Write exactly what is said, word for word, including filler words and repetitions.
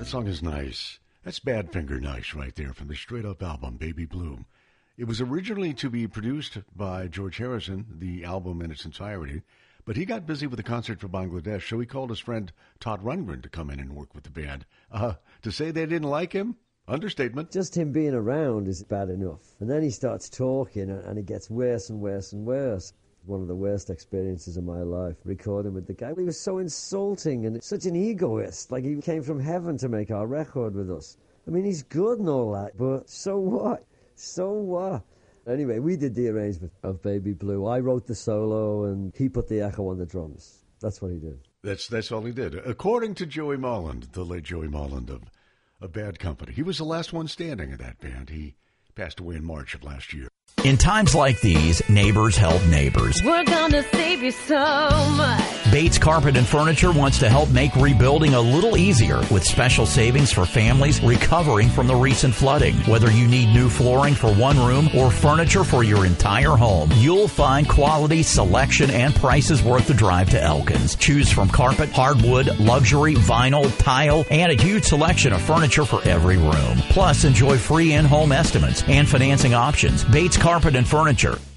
song is nice. That's Badfinger Nice right there from the Straight Up album, Baby Blue. It was originally to be produced by George Harrison, the album in its entirety, but he got busy with a concert for Bangladesh, so he called his friend Todd Rundgren to come in and work with the band. Uh, to say they didn't like him? Understatement. Just him being around is bad enough. And then he starts talking, and it gets worse and worse and worse. One of the worst experiences of my life, recording with the guy. He was so insulting and such an egoist. Like, he came from heaven to make our record with us. I mean, he's good and all that, but so what? So what? Anyway, we did the arrangement of Baby Blue. I wrote the solo, and he put the echo on the drums. That's what he did. That's that's all he did. According to Joey Molland, the late Joey Molland of A Bad Company, he was the last one standing in that band. He passed away in March of last year. In times like these, neighbors help neighbors. We're gonna save you so much. Bates Carpet and Furniture wants to help make rebuilding a little easier with special savings for families recovering from the recent flooding. Whether you need new flooring for one room or furniture for your entire home, you'll find quality, selection, and prices worth the drive to Elkins. Choose from carpet, hardwood, luxury, vinyl, tile, and a huge selection of furniture for every room. Plus, enjoy free in-home estimates and financing options. Bates Carpet and Furniture,